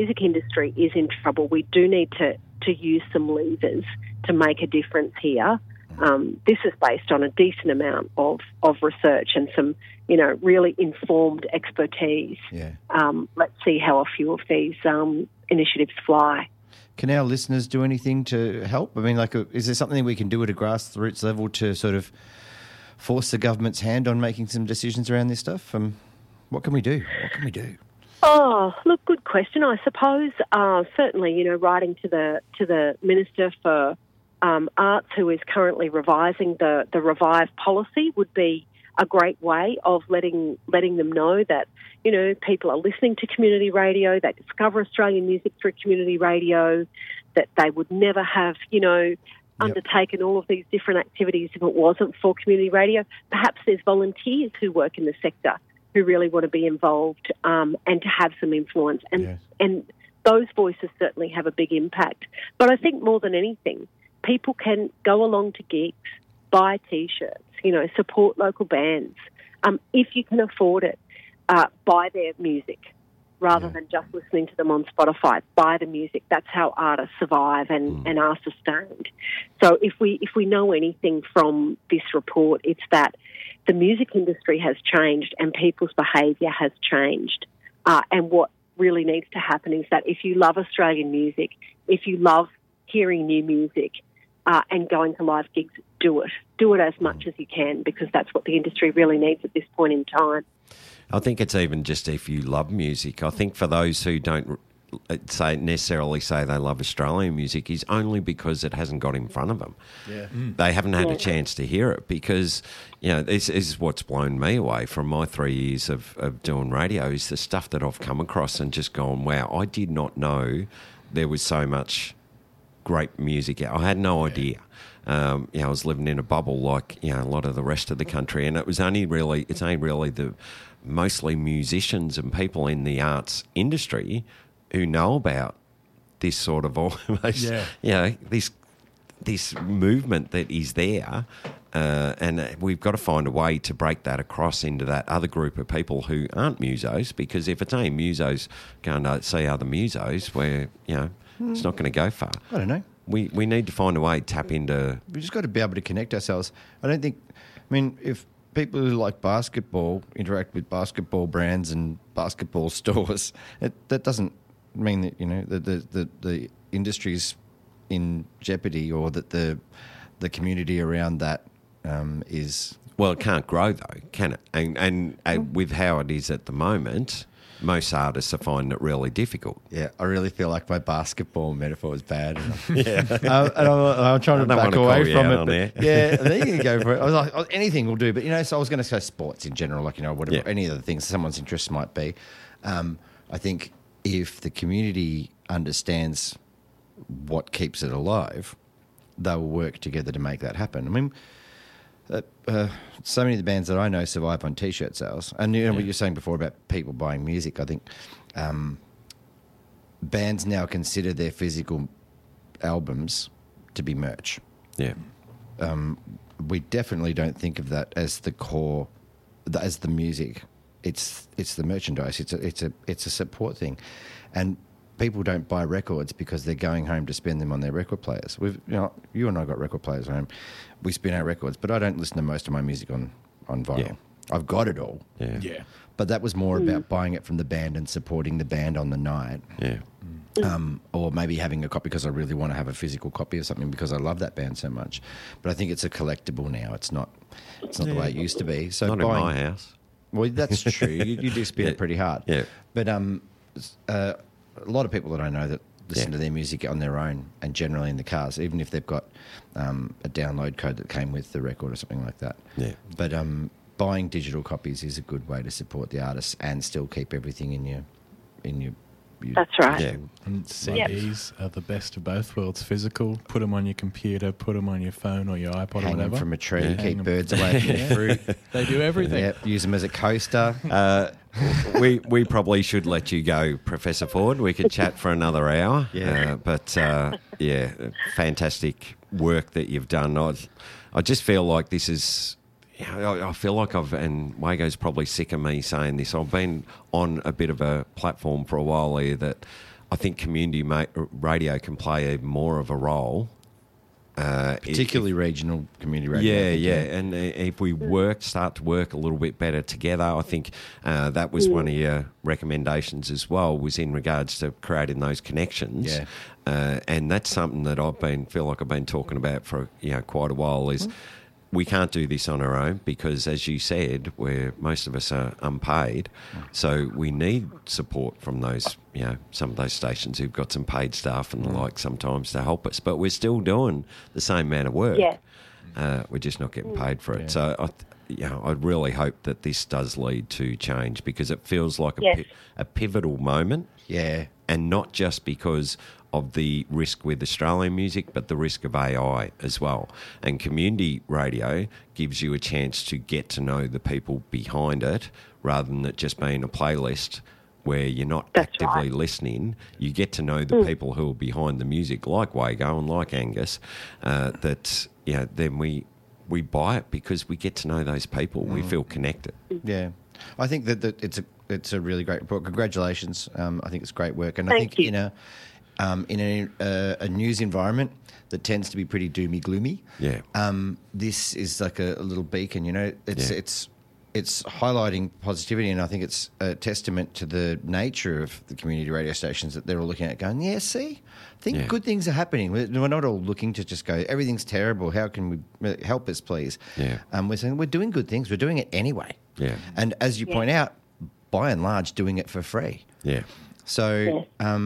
music industry is in trouble. We do need to use some levers to make a difference here. This is based on a decent amount of research and some, really informed expertise. Yeah. Let's see how a few of these initiatives fly. Can our listeners do anything to help? I mean, is there something we can do at a grassroots level to sort of force the government's hand on making some decisions around this stuff? What can we do? Oh, look, good question. I suppose certainly, writing to the Minister for Arts, who is currently revising the Revive policy, would be a great way of letting them know that, people are listening to community radio, they discover Australian music through community radio, that they would never have, undertaken all of these different activities if it wasn't for community radio. Perhaps there's volunteers who work in the sector who really want to be involved and to have some influence. And those voices certainly have a big impact. But I think more than anything, people can go along to gigs, buy T-shirts, support local bands. If you can afford it, buy their music rather than just listening to them on Spotify. Buy the music. That's how artists survive and are sustained. So if we know anything from this report, it's that the music industry has changed and people's behaviour has changed. And what really needs to happen is that if you love Australian music, if you love hearing new music and going to live gigs, do it. Do it as much as you can, because that's what the industry really needs at this point in time. I think it's even just if you love music. I think for those who don't necessarily say they love Australian music is only because it hasn't got in front of them. Yeah. They haven't had a chance to hear it because, this is what's blown me away from my 3 years of doing radio is the stuff that I've come across and just gone, wow, I did not know there was so much great music. I had no idea. I was living in a bubble like, a lot of the rest of the country, and it's only really the mostly musicians and people in the arts industry who know about this sort of almost, this movement that is there, and we've got to find a way to break that across into that other group of people who aren't musos, because if it's only musos going to see other musos, where, it's not going to go far. I don't know. We need to find a way to tap into... We just got to be able to connect ourselves. If people who like basketball interact with basketball brands and basketball stores, that doesn't mean that, the industry's in jeopardy, or that the community around that is... Well, it can't grow though, can it? And with how it is at the moment, most artists are finding it really difficult. Yeah, I really feel like my basketball metaphor is bad. And I'm trying to back away from it. Yeah, there you can go for it. I was like, anything will do. But, so I was going to say sports in general, whatever, any of the things someone's interest might be. I think if the community understands what keeps it alive, they will work together to make that happen. I mean, so many of the bands that I know survive on T-shirt sales. And what you're saying before about people buying music, I think bands now consider their physical albums to be merch. Yeah. We definitely don't think of that as the core, as the music. It's the merchandise. It's a support thing, and people don't buy records because they're going home to spend them on their record players. You and I got record players at home. We spin our records, but I don't listen to most of my music on vinyl. Yeah. I've got it all. Yeah. But that was more about buying it from the band and supporting the band on the night. Yeah. Or maybe having a copy because I really want to have a physical copy of something because I love that band so much. But I think it's a collectible now. It's not the way it used to be. So not in my house. Well, that's true. You do spin it pretty hard. Yeah. But a lot of people that I know that listen to their music on their own and generally in the cars, even if they've got a download code that came with the record or something like that. Yeah. But buying digital copies is a good way to support the artists and still keep everything in your That's right. Yeah. And CDs are the best of both worlds. Physical, put them on your computer, put them on your phone or your iPod or hang whatever. them from a tree, keep birds away from the fruit. They do everything. Yeah, use them as a coaster. We probably should let you go, Professor Ford. We could chat for another hour. Yeah. Fantastic work that you've done. I just feel like this is... I feel like and Wago's probably sick of me saying this, I've been on a bit of a platform for a while here that I think community radio can play more of a role. Particularly regional community radio. Yeah. And if we start to work a little bit better together, I think that was one of your recommendations as well, was in regards to creating those connections. Yeah. And that's something that feel like I've been talking about for quite a while, is we can't do this on our own because, as you said, most of us are unpaid. So we need support from those, some of those stations who've got some paid staff and the like sometimes to help us. But we're still doing the same amount of work. Yeah. We're just not getting paid for it. So I really hope that this does lead to change, because it feels like a pivotal moment. Yeah. And not just because of the risk with Australian music, but the risk of AI as well. And community radio gives you a chance to get to know the people behind it, rather than it just being a playlist where you're not actively listening. You get to know the people who are behind the music, like Wago and like Angus, then we buy it because we get to know those people. We feel connected. Yeah. I think that it's a really great report. Congratulations. I think it's great work. And Thank you. In a news environment that tends to be pretty doomy gloomy, this is like a little beacon. It's highlighting positivity, and I think it's a testament to the nature of the community radio stations that they're all looking at, going, good things are happening. We're not all looking to just go, everything's terrible. How can we help us, please? Yeah. We're saying we're doing good things. We're doing it anyway. Yeah. And as you point out, by and large, doing it for free. Yeah. So.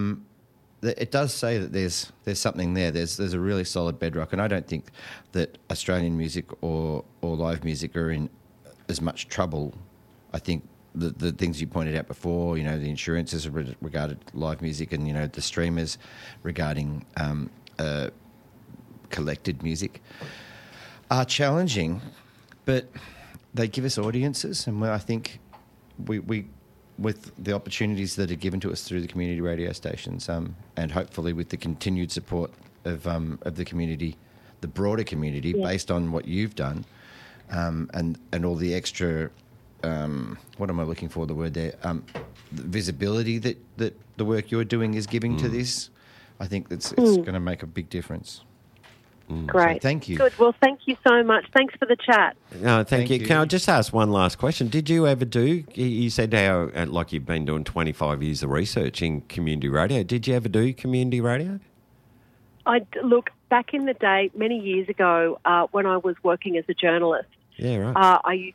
It does say that there's something there. There's a really solid bedrock, and I don't think that Australian music or live music are in as much trouble. I think the things you pointed out before, the insurances regarding live music, and the streamers regarding collected music are challenging, but they give us audiences, and I think we with the opportunities that are given to us through the community radio stations, and hopefully with the continued support of the community, the broader community, based on what you've done, and all the extra, what am I looking for, the word there, the visibility that the work you're doing is giving to this, I think it's going to make a big difference. Great. So thank you. Good. Well, thank you so much. Thanks for the chat. No, thank you. Can I just ask one last question? Did you ever you said how, like you've been doing 25 years of research in community radio. Did you ever do community radio? Look, back in the day, many years ago, when I was working as a journalist, I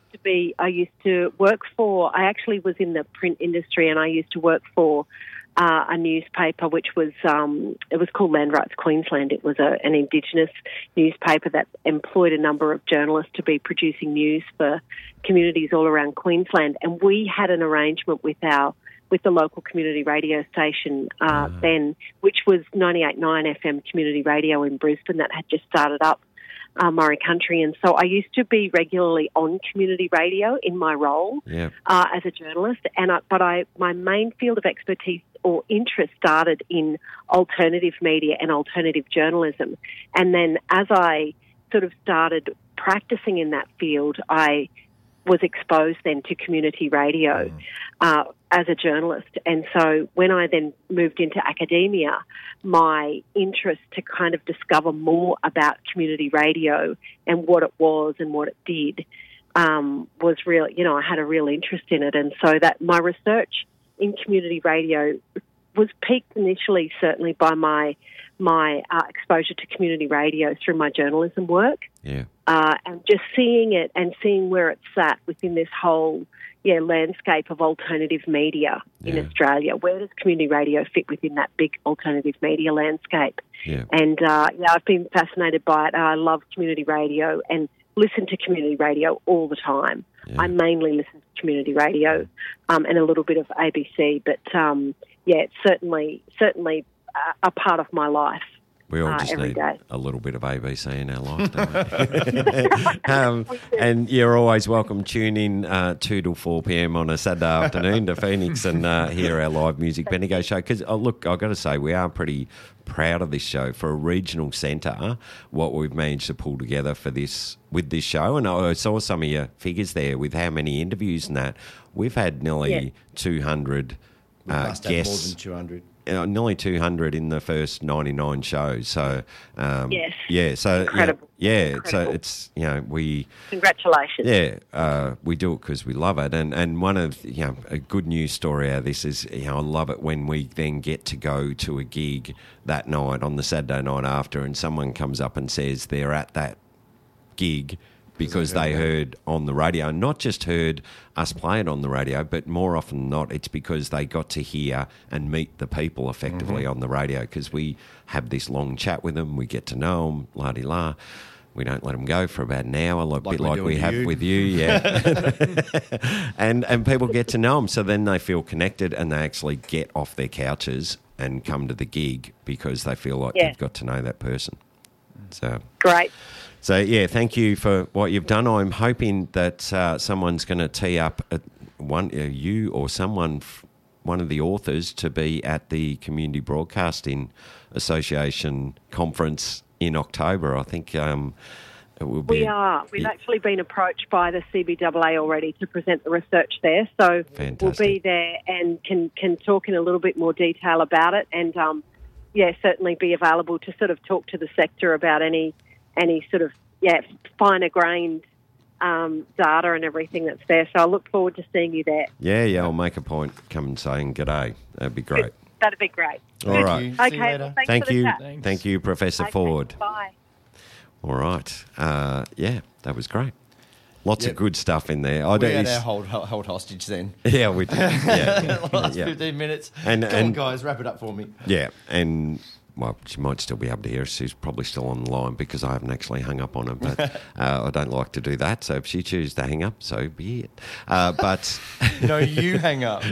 actually was in the print industry, and I used to work for a newspaper which was it was called Land Rights Queensland. It was an Indigenous newspaper that employed a number of journalists to be producing news for communities all around Queensland, and we had an arrangement with the local community radio station then, which was 98.9 FM community radio in Brisbane that had just started up. Murray Country, and so I used to be regularly on community radio in my role as a journalist, but my main field of expertise or interest started in alternative media and alternative journalism, and then as I sort of started practicing in that field, I was exposed then to community radio as a journalist. And so when I then moved into academia, my interest to kind of discover more about community radio and what it was and what it did was real. I had a real interest in it. And so that my research in community radio was piqued initially, certainly by my exposure to community radio through my journalism work. Yeah. And just seeing it and seeing where it sat within this whole landscape of alternative media in Australia. Where does community radio fit within that big alternative media landscape? Yeah. And I've been fascinated by it. I love community radio and listen to community radio all the time. Yeah. I mainly listen to community radio and a little bit of ABC, but it's certainly a part of my life. We all just need a little bit of ABC in our life, don't we? And you're always welcome. Tune in 2 to 4 p.m. on a Saturday afternoon to Phoenix and hear our live music Bendigo show. Because, look, I've got to say, we are pretty proud of this show. For a regional centre, what we've managed to pull together with this show. And I saw some of your figures there with how many interviews and that. We've had nearly 200 guests. More than 200. nearly 200 in the first 99 shows. So Yes. yeah, so Incredible. Incredible. So Incredible. it's we Congratulations. we do it because we love it. And one of a good news story out of this is I love it when we then get to go to a gig that night on the Saturday night after, and someone comes up and says they're at that gig because they heard on the radio, not just heard us play it on the radio, but more often than not, it's because they got to hear and meet the people effectively on the radio, because we have this long chat with them, we get to know them, la-di-la. We don't let them go for about an hour, a bit like we have with you, yeah. and people get to know them, so then they feel connected and they actually get off their couches and come to the gig because they feel like they've got to know that person. So Great. So, yeah, thank you for what you've done. I'm hoping that someone's going to tee up you or someone, one of the authors, to be at the Community Broadcasting Association conference in October. I think it will be. We are. We've actually been approached by the CBAA already to present the research there. So Fantastic. We'll be there and can talk in a little bit more detail about it, and, certainly be available to sort of talk to the sector about any sort of, finer-grained data and everything that's there. So I look forward to seeing you there. Yeah, I'll make a point. Come and saying g'day. That'd be great. That'd be great. All right. Okay, well, thanks Thank for the you. chat. Thank you, Professor Ford. Bye. All right. That was great. Lots of good stuff in there. We had our hold hostage then. Yeah, we did. Yeah. Last 15 minutes. And Come on, guys, wrap it up for me. Yeah, and well, she might still be able to hear us. She's probably still on the line because I haven't actually hung up on her. But I don't like to do that. So if she chooses to hang up, so be it. But no, you hang up.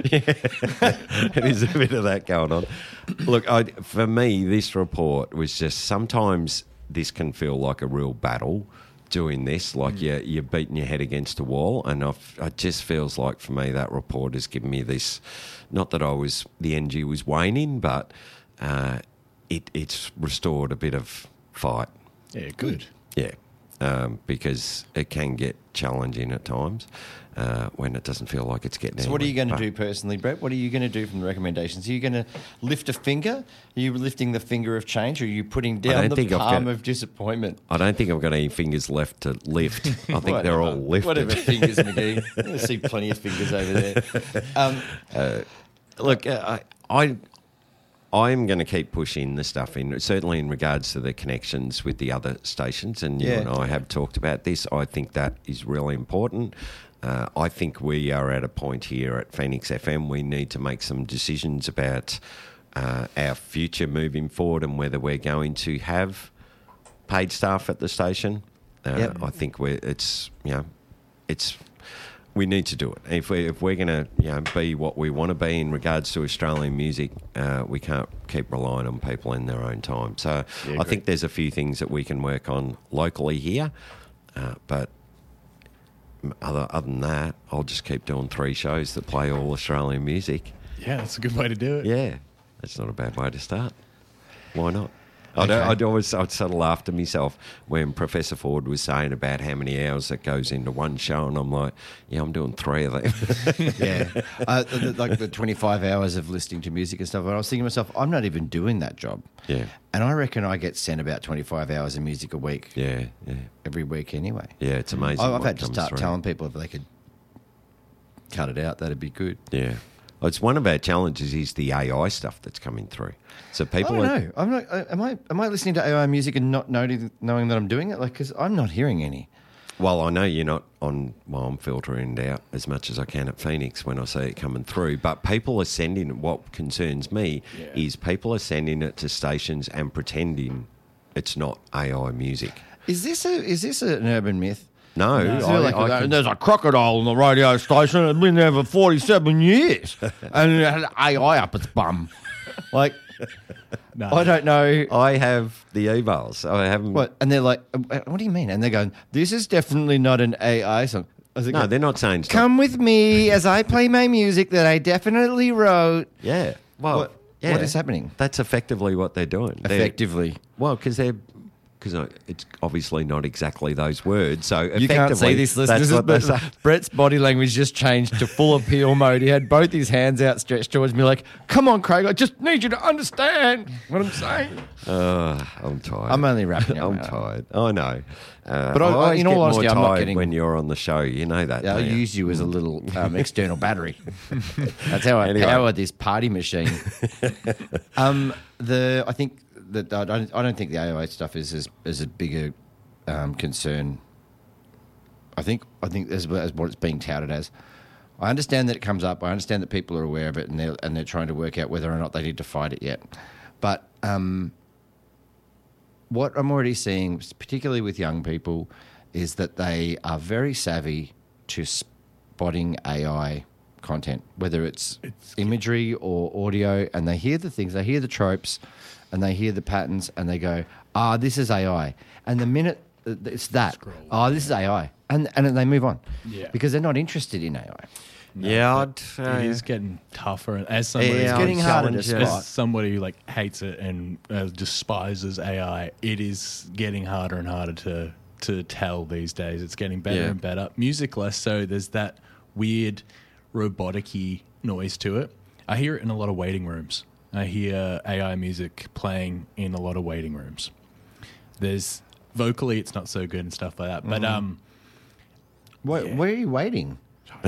It is a bit of that going on. Look, for me, this report was just sometimes this can feel like a real battle. Doing this, like you're beating your head against a wall, and it just feels like for me that report has given me this. Not that the energy was waning, but it's restored a bit of fight. Yeah, good. Yeah, because it can get challenging at times when it doesn't feel like it's getting. So, what are you going to do personally, Brett? What are you going to do from the recommendations? Are you going to lift a finger? Are you lifting the finger of change, or are you putting down the palm of disappointment? I don't think I've got any fingers left to lift. I think they're all lifted. Whatever fingers, McGee. I see plenty of fingers over there. Look, I'm going to keep pushing the stuff in, certainly in regards to the connections with the other stations, and you and I have talked about this. I think that is really important. I think we are at a point here at Phoenix FM. We need to make some decisions about our future moving forward and whether we're going to have paid staff at the station. I think we need to do it. If we're going to be what we want to be in regards to Australian music, we can't keep relying on people in their own time. So I think there's a few things that we can work on locally here, but other than that, I'll just keep doing 3 shows that play all Australian music. Yeah, that's a good way to do it. Yeah, that's not a bad way to start. Why not? I'd sort of laugh to myself when Professor Ford was saying about how many hours that goes into one show, and I'm like, I'm doing 3 of them. Like the 25 hours of listening to music and stuff. And I was thinking to myself, I'm not even doing that job. Yeah. And I reckon I get sent about 25 hours of music a week. Yeah. Every week anyway. Yeah, it's amazing. I've had to start telling people if they could cut it out, that'd be good. Yeah. Well, it's one of our challenges is the AI stuff that's coming through. So people I'm not. Am I listening to AI music and not knowing that I'm doing it? Like, because I'm not hearing any. Well, I know you're not on. Well, I'm filtering it out as much as I can at Phoenix when I see it coming through. But people are sending it. What concerns me is people are sending it to stations and pretending it's not AI music. Is this an urban myth? No. There's a crocodile on the radio station. It's been there for 47 years. And it had AI up its bum. Like, No. I don't know. I have the emails. I haven't. What? And they're like, what do you mean? And they're going, this is definitely not an AI song. No, they're not saying stuff. Come with me as I play my music that I definitely wrote. Yeah. Well, what is happening? That's effectively what they're doing. Effectively. Well, because they're because it's obviously not exactly those words. So you can't see this, listeners, but Brett's body language just changed to full appeal mode. He had both his hands outstretched towards me like, come on, Craig, I just need you to understand what I'm saying. I'm tired. I'm only wrapping up. I'm tired. I know. But I in all honesty, I'm not getting... when you're on the show, you know that. I use you as a little external battery. That's how I power this party machine. I think that I don't think the AI stuff is as a bigger concern. I think as what it's being touted as. I understand that it comes up. I understand that people are aware of it, and they're trying to work out whether or not they need to fight it yet. But what I'm already seeing, particularly with young people, is that they are very savvy to spotting AI content, whether it's imagery or audio, and they hear the things, they hear the tropes, and they hear the patterns, and they go, this is AI. And the minute it's that, this is AI. And they move on. Yeah. Because they're not interested in AI. No, it is getting tougher. As somebody, it's getting harder to spot. As somebody who hates it and despises AI, it is getting harder and harder to tell these days. It's getting better and better. Music less so. There's that weird robotic-y noise to it. I hear it in a lot of waiting rooms. I hear AI music playing in a lot of waiting rooms. There's vocally, it's not so good and stuff like that. But where are you waiting?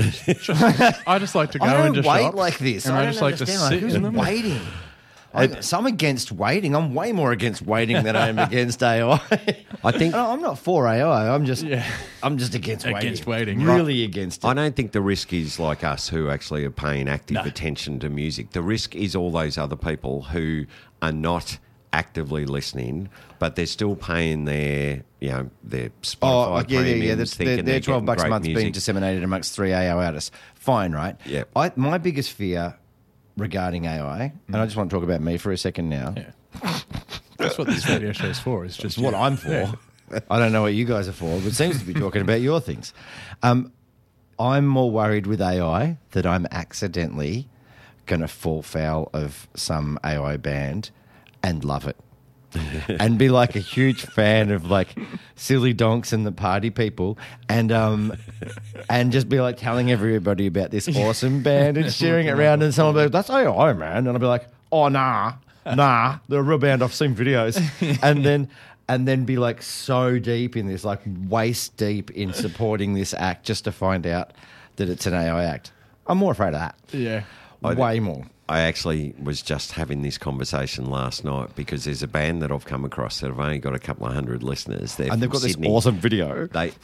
I just like to go into shops. I don't wait like this. And I just like to sit in them. Waiting? So I'm against waiting. I'm way more against waiting than I am against AI. I think I'm not for AI. I'm just against waiting. Against waiting. Really against it. I don't think the risk is like us who actually are paying active attention to music. The risk is all those other people who are not actively listening, but they're still paying their Spotify premiums. Their $12 a month being disseminated amongst 3 AI artists. Fine, right? Yeah. My biggest fear regarding AI, and I just want to talk about me for a second now. Yeah. That's what this radio show is for. It's just what I'm for. Yeah. I don't know what you guys are for, but it seems to be talking about your things. I'm more worried with AI that I'm accidentally going to fall foul of some AI band and love it. And be like a huge fan of Silly Donks and the Party People, and just be telling everybody about this awesome band and sharing it around, and someone will be like, that's AI, man, and I'll be like, oh nah, they're a real band, I've seen videos, and then be so deep in this, waist deep in supporting this act just to find out that it's an AI act. I'm more afraid of that. Yeah. Way more. I actually was just having this conversation last night because there's a band that I've come across that have only got a couple of hundred listeners. And they've got Sydney. This awesome video. I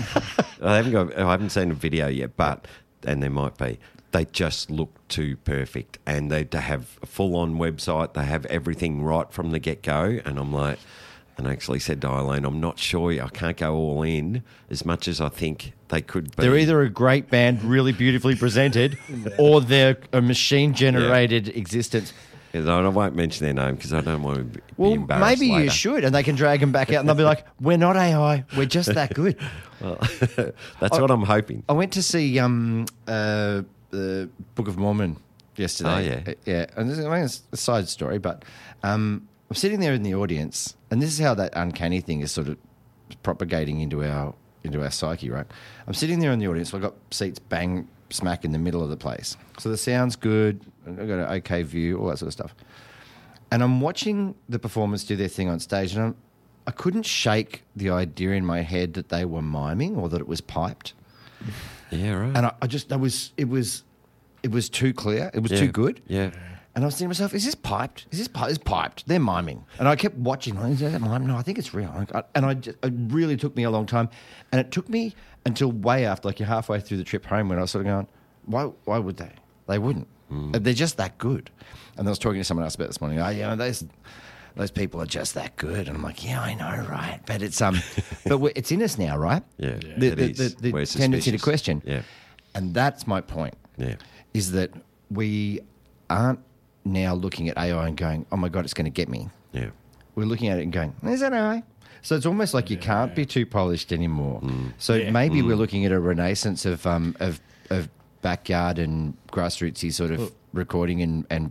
haven't seen a video yet, and there might be. They just look too perfect, and they have a full-on website. They have everything right from the get-go, and I'm like. And I actually said to Eileen, I'm not sure. I can't go all in as much as I think they could be. They're either a great band, really beautifully presented, or they're a machine-generated existence. Yeah, I won't mention their name because I don't want to be embarrassed maybe later. You should, and they can drag them back out and they'll be like, we're not AI, we're just that good. Well, that's what I'm hoping. I went to see the Book of Mormon yesterday. Oh, yeah. Yeah, and it's a side story, but... I'm sitting there in the audience, and this is how that uncanny thing is sort of propagating into our psyche, right? I'm sitting there in the audience. So I've got seats bang smack in the middle of the place. So the sound's good. I've got an okay view, all that sort of stuff. And I'm watching the performers do their thing on stage, and I couldn't shake the idea in my head that they were miming or that it was piped. Yeah, right. And it was too clear. It was too good. Yeah. And I was thinking to myself, is this piped? It's piped. They're miming. And I kept watching. Is that mime? No, I think it's real. It really took me a long time. And it took me until way after, you're halfway through the trip home, when I was sort of going, why would they? They wouldn't. They're just that good. And I was talking to someone else about this morning. Those people are just that good. And I'm like, yeah, I know, right? But it's it's in us now, right? Yeah. The tendency to question. Yeah. And that's my point. Yeah. Is that we aren't now looking at AI and going, oh my God, it's going to get me. Yeah. We're looking at it and going, is that AI? So it's almost like you can't be too polished anymore. So maybe we're looking at a renaissance of backyard and grassrootsy sort of recording and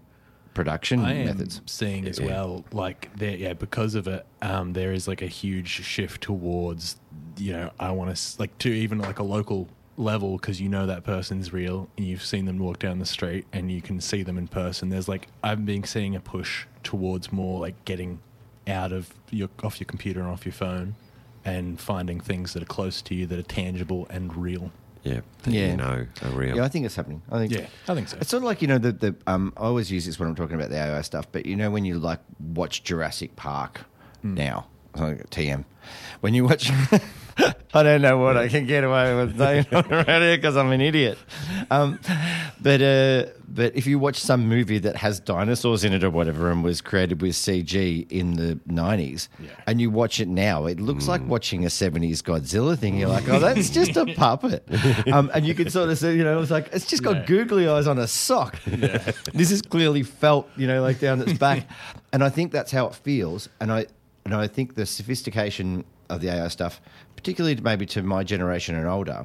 production I methods. am seeing as well, like because of it, there is like a huge shift towards, I want to like to even like a local level, because that person's real and you've seen them walk down the street and you can see them in person. There's like I've been seeing a push towards more like getting out of off your computer and off your phone and finding things that are close to you, that are tangible and real. Yeah, are real. Yeah, I think it's happening. I think so. It's sort of like I always use this when I'm talking about the AI stuff. But when you like watch Jurassic Park now, TM, when you watch. I don't know what I can get away with saying around here because I'm an idiot. But if you watch some movie that has dinosaurs in it or whatever and was created with CG in the 90s and you watch it now, it looks like watching a 70s Godzilla thing. You're like, oh, that's just a puppet. And you can sort of see, it's like, it's just got googly eyes on a sock. Yeah. This is clearly felt, like down its back. And I think that's how it feels. And I think the sophistication of the AI stuff, particularly maybe to my generation and older,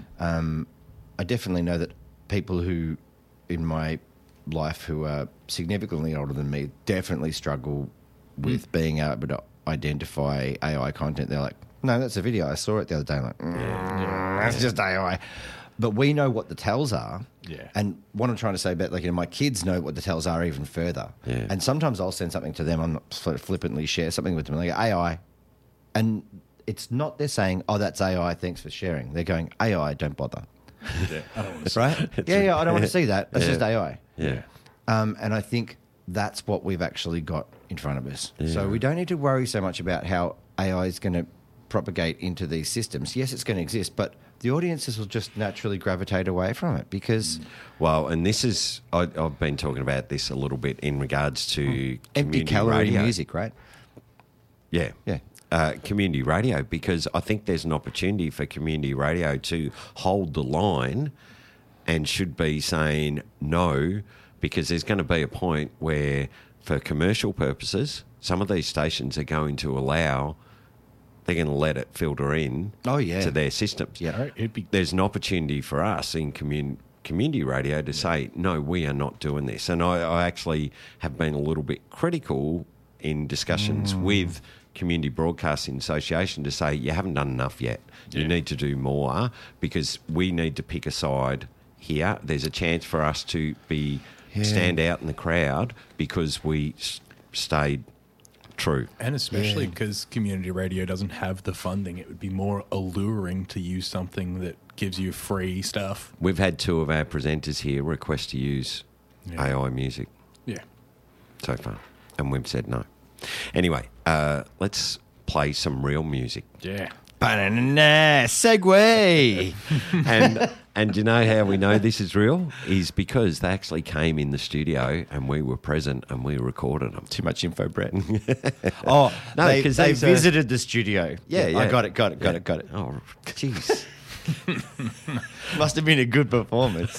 I definitely know that people who in my life who are significantly older than me definitely struggle with being able to identify AI content. They're like, no, that's a video. I saw it the other day. I'm like, that's just AI. But we know what the tells are. Yeah. And what I'm trying to say about, my kids know what the tells are even further. Yeah. And sometimes I'll send something to them. I'm not flippantly share something with them. They go, AI. And it's not they're saying, oh, that's AI, thanks for sharing. They're going, AI, don't bother. Yeah, I don't want to see right? Yeah, I don't want to see that. That's just AI. Yeah. And I think that's what we've actually got in front of us. Yeah. So we don't need to worry so much about how AI is going to propagate into these systems. Yes, it's going to exist, but the audiences will just naturally gravitate away from it because... Well, and this is... I've been talking about this a little bit in regards to empty calorie radio. Music, right? Yeah. Yeah. Community radio, because I think there's an opportunity for community radio to hold the line and should be saying no, because there's going to be a point where, for commercial purposes, some of these stations are going to allow... They're going to let it filter in to their systems. Yeah. There's an opportunity for us in community radio to say, no, we are not doing this. And I actually have been a little bit critical in discussions with Community Broadcasting Association to say, you haven't done enough yet. Yeah. You need to do more, because we need to pick a side here. There's a chance for us to stand out in the crowd because we stayed true. And especially because community radio doesn't have the funding, it would be more alluring to use something that gives you free stuff. We've had two of our presenters here request to use AI music. Yeah. So far. And we've said no. Anyway, let's play some real music. Yeah. Banana segue. And you know how we know this is real? Is because they actually came in the studio and we were present and we recorded them. Too much info, Brett. No, because they visited the studio. Yeah. I got it. Oh, jeez. Must have been a good performance.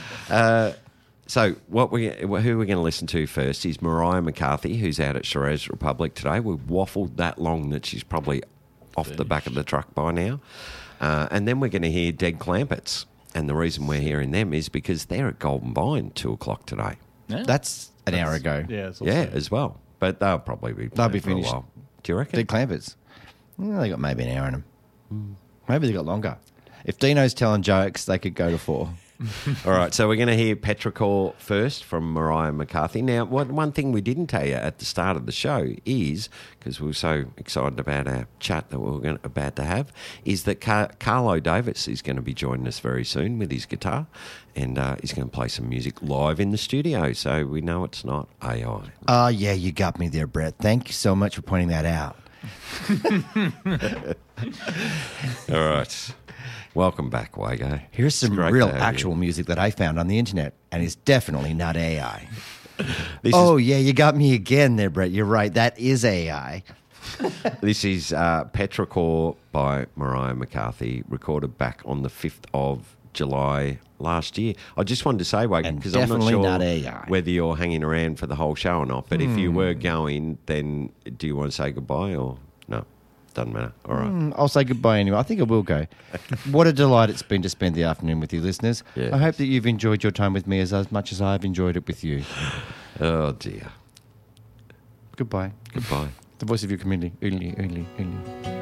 So who we're going to listen to first is Mariah McCarthy, who's out at Shiraz Republic today. We've waffled that long that she's probably off the back of the truck by now. And then we're going to hear Dead Clampets. And the reason we're hearing them is because they're at Golden Vine 2 o'clock today. Yeah. That's an hour ago. Yeah, as well. But they'll probably be finished. A while. Do you reckon? Dead Clampets. They got maybe an hour in them. Maybe they got longer. If Dino's telling jokes, they could go to 4. All right, so we're going to hear Petrichor first from Mariah McCarthy. Now, one thing we didn't tell you at the start of the show is, because we were so excited about our chat that we were about to have, is that Carlo Davis is going to be joining us very soon with his guitar, and he's going to play some music live in the studio, so we know it's not AI. Oh, yeah, you got me there, Brett. Thank you so much for pointing that out. All right. Welcome back, Wago. Here's some real actual music that I found on the internet, and it's definitely not AI. Yeah, you got me again there, Brett. You're right. That is AI. This is Petrichor by Mariah McCarthy, recorded back on the 5th of July last year. I just wanted to say, Wago, because I'm not sure whether you're hanging around for the whole show or not, but if you were going, then do you want to say goodbye or no? Doesn't matter. All right. I'll say goodbye anyway. I think I will go. What a delight it's been to spend the afternoon with you, listeners. Yes. I hope that you've enjoyed your time with me as much as I've enjoyed it with you. Oh, dear. Goodbye. Goodbye. The voice of your community. Only.